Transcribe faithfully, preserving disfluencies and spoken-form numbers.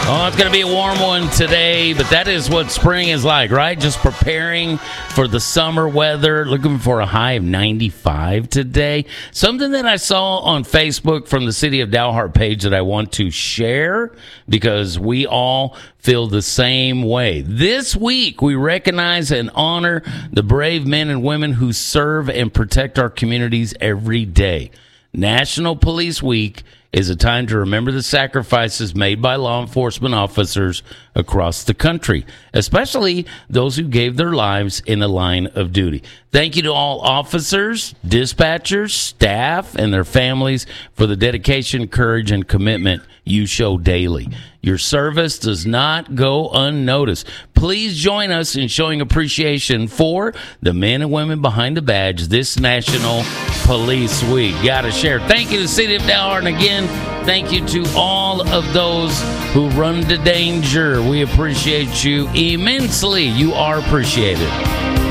Oh, it's going to be a warm one today, but that is what spring is like, right? Just preparing for the summer weather, looking for a high of ninety-five today. Something that I saw on Facebook from the City of Dalhart page that I want to share because we all feel the same way. This week, we recognize and honor the brave men and women who serve and protect our communities every day. National Police Week is a time to remember the sacrifices made by law enforcement officers across the country, especially those who gave their lives in the line of duty. Thank you to all officers, dispatchers, staff, and their families for the dedication, courage, and commitment you show daily. Your service does not go unnoticed. Please join us in showing appreciation for the men and women behind the badge this National Police Week. Got to share. Thank you to the City of Dalhart. And again, thank you to all of those who run to danger. We appreciate you immensely. You are appreciated.